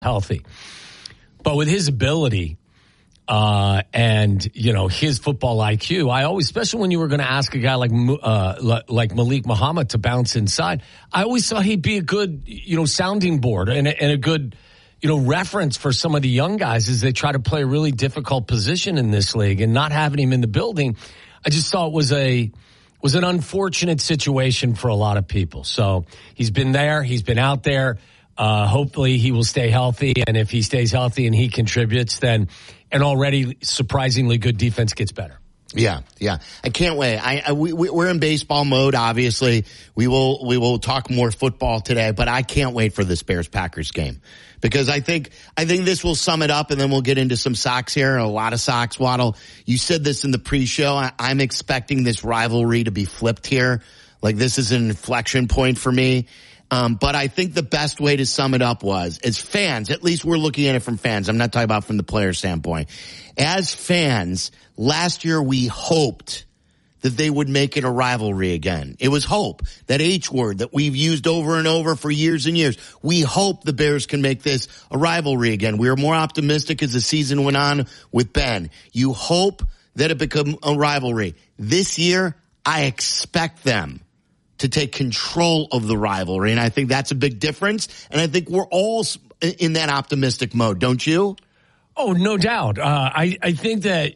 healthy. But with his ability and, his football IQ, I always, especially when you were going to ask a guy like Malik Muhammad to bounce inside, I always thought he'd be a good, sounding board and a good, reference for some of the young guys as they try to play a really difficult position in this league, and not having him in the building, I just thought was an unfortunate situation for a lot of people. So he's been there, he's been out there. Hopefully he will stay healthy, and if he stays healthy and he contributes, then an already surprisingly good defense gets better. Yeah. I can't wait. We're in baseball mode, obviously. We will talk more football today, but I can't wait for this Bears-Packers game, because I think this will sum it up, and then we'll get into some Sox here, a lot of Sox. Waddle, you said this in the pre-show. I'm expecting this rivalry to be flipped here. Like, this is an inflection point for me. But I think the best way to sum it up was, as fans, at least we're looking at it from fans. I'm not talking about from the player standpoint. As fans, last year we hoped that they would make it a rivalry again. It was hope, that H word that we've used over and over for years and years. We hope the Bears can make this a rivalry again. We were more optimistic as the season went on with Ben. You hope that it become a rivalry. This year, I expect them to take control of the rivalry, and I think that's a big difference, and I think we're all in that optimistic mode, don't you? Oh, no doubt. I think that,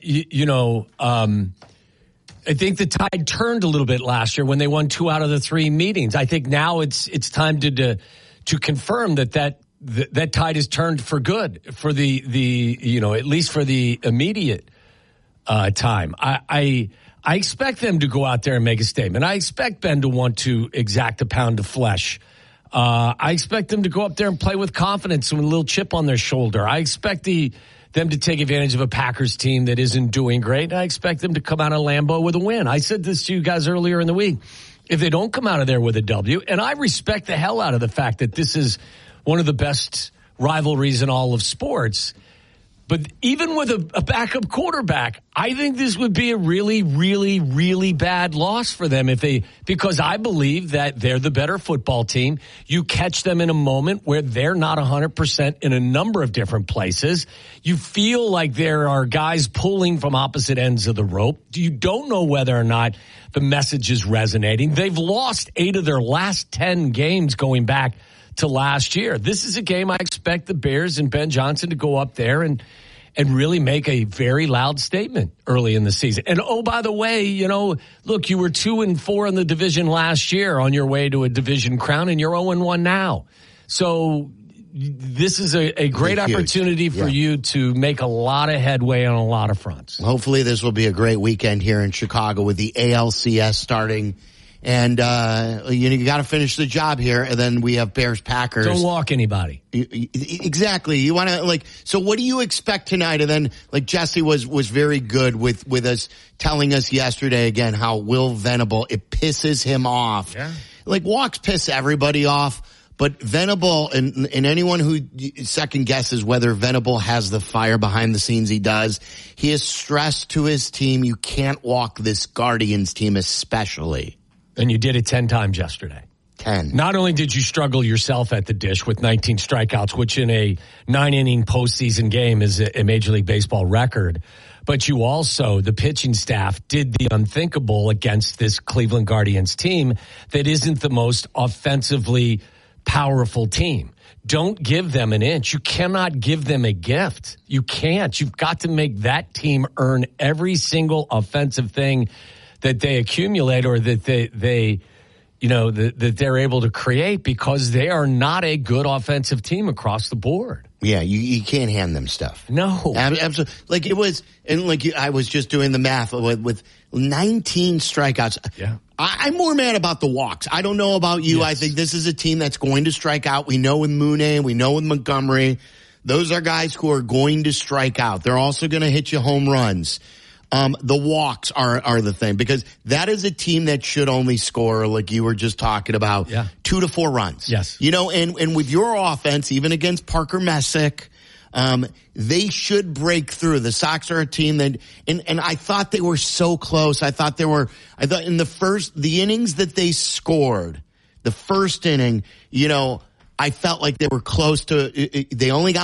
I think the tide turned a little bit last year when they won 2 out of the 3 meetings. I think now it's time to confirm that tide has turned for good for the at least for the immediate time. I expect them to go out there and make a statement. I expect Ben to want to exact a pound of flesh. I expect them to go up there and play with confidence and with a little chip on their shoulder. I expect them to take advantage of a Packers team that isn't doing great. I expect them to come out of Lambeau with a win. I said this to you guys earlier in the week. If they don't come out of there with a W, and I respect the hell out of the fact that this is one of the best rivalries in all of sports, but even with a backup quarterback, I think this would be a really, really, really bad loss for them because I believe that they're the better football team. You catch them in a moment where they're not 100% in a number of different places. You feel like there are guys pulling from opposite ends of the rope. You don't know whether or not the message is resonating. They've lost 8 of their last 10 games going back to last year. This is a game I expect the Bears and Ben Johnson to go up there and really make a very loud statement early in the season. And oh, by the way, look, you were 2-4 in the division last year on your way to a division crown, and you're 0-1 now. So this is a great opportunity for you to make a lot of headway on a lot of fronts. Hopefully this will be a great weekend here in Chicago with the ALCS starting. And, you got to finish the job here. And then we have Bears-Packers. Don't walk anybody. Exactly. You want to so what do you expect tonight? And then Jesse was very good with us telling us yesterday again how Will Venable, it pisses him off. Yeah. Walks piss everybody off. But Venable and anyone who second guesses whether Venable has the fire behind the scenes, he does. He has stressed to his team, you can't walk this Guardians team especially. And you did it 10 times yesterday. 10. Not only did you struggle yourself at the dish with 19 strikeouts, which in a 9-inning postseason game is a Major League Baseball record, but you also, the pitching staff, did the unthinkable against this Cleveland Guardians team that isn't the most offensively powerful team. Don't give them an inch. You cannot give them a gift. You can't. You've got to make that team earn every single offensive thing that they accumulate or that that they're able to create, because they are not a good offensive team across the board. Yeah, you can't hand them stuff. No. Absolutely. I was just doing the math with 19 strikeouts. Yeah. I'm more mad about the walks. I don't know about you. Yes. I think this is a team that's going to strike out. We know with Mooney, we know with Montgomery. Those are guys who are going to strike out. They're also going to hit you home runs. The walks are the thing, because that is a team that should only score, like you were just talking about, 2 to 4 runs. Yes. And with your offense, even against Parker Messick, they should break through. The Sox are a team that, and I thought they were so close. I thought in the innings that they scored, the first inning, I felt like they were close to, they only got